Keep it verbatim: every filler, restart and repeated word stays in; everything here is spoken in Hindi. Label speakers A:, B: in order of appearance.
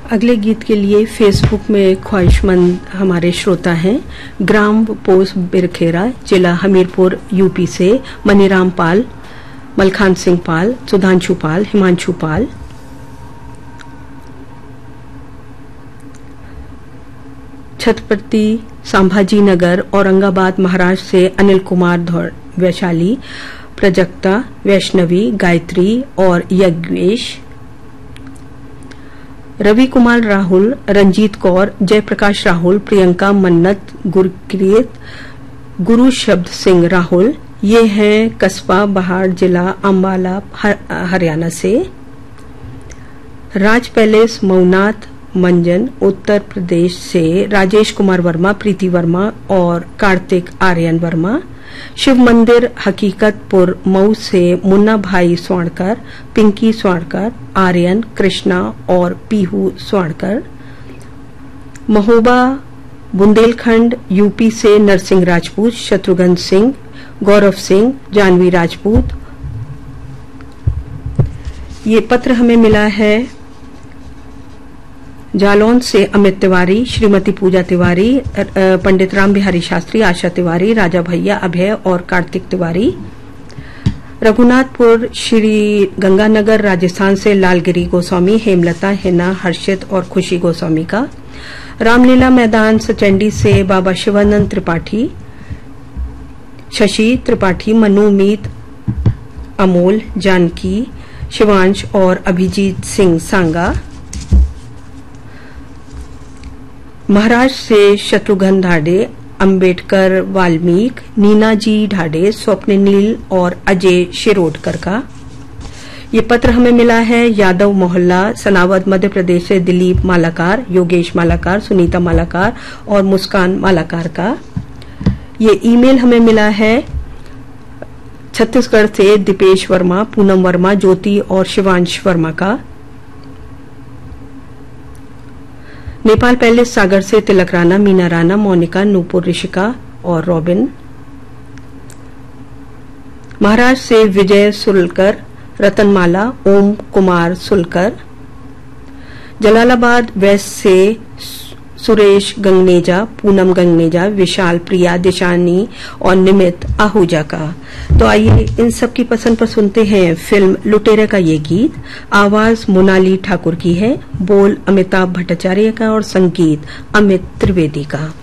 A: अगले गीत के लिए फेसबुक में ख्वाहिशमंद हमारे श्रोता हैं। ग्राम पोस्ट बिरखेरा, जिला हमीरपुर, यूपी से मनीराम पाल, मलखान सिंह पाल, सुधांशु पाल, हिमांशु पाल। छत्रपति संभाजी नगर, औरंगाबाद, महाराष्ट्र से अनिल कुमार वैशाली, प्रजक्ता, वैष्णवी, गायत्री और यज्ञेश। रवि कुमार राहुल, रंजीत कौर, जयप्रकाश राहुल, प्रियंका, मन्नत, गुरकीरत, गुरु शब्द सिंह राहुल। ये हैं कस्बा बहाड़, जिला अंबाला, हरियाणा से। राज पैलेस, मऊनाथ, मंजन, उत्तर प्रदेश से राजेश कुमार वर्मा, प्रीति वर्मा और कार्तिक आर्यन वर्मा। शिव मंदिर हकीकतपुर, मऊ से मुन्ना भाई स्वर्णकर, पिंकी स्वर्णकर, आर्यन, कृष्णा और पीहू स्वर्णकर। महोबा, बुंदेलखंड, यूपी से नरसिंह राजपूत, शत्रुघ्न सिंह, गौरव सिंह, जानवी राजपूत। ये पत्र हमें मिला है जालौन से अमित तिवारी, श्रीमती पूजा तिवारी, पंडित राम बिहारी शास्त्री, आशा तिवारी, राजा भैया, अभय और कार्तिक तिवारी। रघुनाथपुर, श्री गंगानगर, राजस्थान से लालगिरी गोस्वामी, हेमलता, हिना, हर्षित और खुशी गोस्वामी का। रामलीला मैदान, सचंडी से बाबा शिवानंद त्रिपाठी, शशि त्रिपाठी, मनु, मीत, अमोल, जानकी, शिवांश और अभिजीत सिंह सांगा। महाराष्ट्र से शत्रुघ्न ढाडे, अंबेडकर, वाल्मीक, नीना जी ढाडे, स्वप्निल और अजय शिरोडकर का। ये पत्र हमें मिला है यादव मोहल्ला, सनावद, मध्य प्रदेश से दिलीप मालाकार, योगेश मालाकार, सुनीता मालाकार और मुस्कान मालाकार का। ये ईमेल हमें मिला है छत्तीसगढ़ से दीपेश वर्मा, पूनम वर्मा, ज्योति और शिवांश वर्मा का। नेपाल पैलेस, सागर से तिलक राणा, मीना राणा, मोनिका, नूपुर, ऋषिका और रॉबिन। महाराष्ट्र से विजय सुलकर, रतनमाला, ओम कुमार सुलकर। जलालाबाद वेस्ट से सुरेश गंगनेजा, पूनम गंगनेजा, विशाल, प्रिया, दिशानी और निमित आहूजा का। तो आइए इन सब की पसंद पर सुनते हैं फिल्म लुटेरे का ये गीत। आवाज मोनाली ठाकुर की है, बोल अमिताभ भट्टाचार्य का और संगीत अमित त्रिवेदी का।